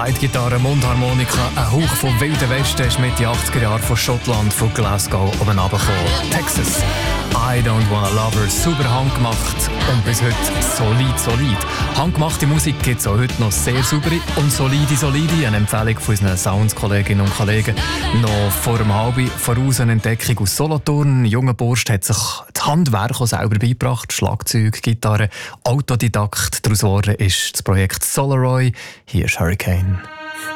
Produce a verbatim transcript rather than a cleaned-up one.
Slide-Gitarre, Mundharmonika, ein Hauch von Wilden Westen ist Mitte achtziger Jahre von Schottland, von Glasgow oben runtergekommen. Texas. I Don't Wanna Love Her, super handgemacht und bis heute solid, solid. Handgemachte Musik gibt es auch heute noch sehr saubere und solide, solide. Eine Empfehlung von unseren Sounds-Kolleginnen und Kollegen. Noch vor dem Halbi voraus eine Entdeckung aus Solothurn. Ein junger Bursch hat sich das Handwerk auch selber beigebracht. Schlagzeug, Gitarre, Autodidakt. Daraus geworden ist das Projekt Solaroy. Hier ist Hurricane.